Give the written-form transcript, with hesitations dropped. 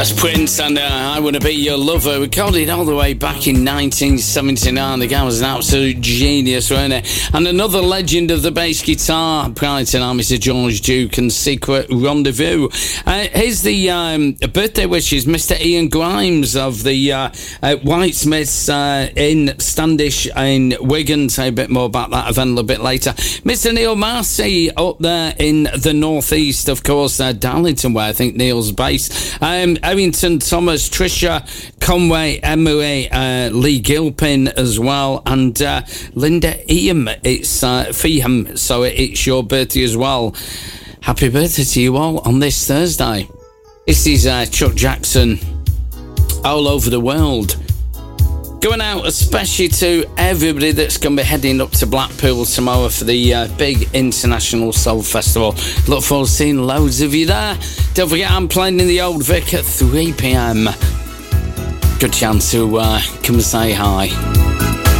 That's Prince and I Wanna Be Your Lover, recorded all the way back in 1979. The guy was an absolute genius, wasn't he? And another legend of the bass guitar, prior to now, Mr. George Duke and Secret Rendezvous. Here's the birthday wishes, Mr. Ian Grimes of the Whitesmiths in Standish in Wigan. Say a bit more about that event a little bit later. Mr. Neil Marcy up there in the northeast, of course, Darlington, where I think Neil's based. Errington Thomas, Tricia Conway, Emily, Lee Gilpin as well, and Linda Eam. It's Feeham, so it's your birthday as well. Happy birthday to you all on this Thursday. This is Chuck Jackson, All Over the World. Going out especially to everybody that's going to be heading up to Blackpool tomorrow for the big International Soul Festival. Look forward to seeing loads of you there. Don't forget, I'm playing in the Old Vic at 3 p.m. Good chance to come and say hi.